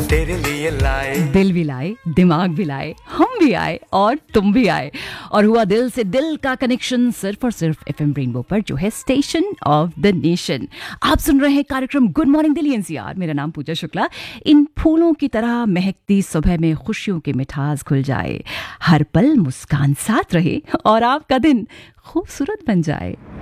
तेरे लिए लाए, दिल भी लाए, दिमाग भी लाए, हम भी आए और तुम भी आए, और हुआ दिल से दिल का कनेक्शन सिर्फ और सिर्फ एफएम रेनबो पर, जो है स्टेशन ऑफ द नेशन। आप सुन रहे हैं कार्यक्रम गुड मॉर्निंग दिल्ली एनसीआर। मेरा नाम पूजा शुक्ला। इन फूलों की तरह महकती सुबह में खुशियों की मिठास खुल जाए, हर पल मुस्कान साथ रहे और आपका दिन खूबसूरत बन जाए।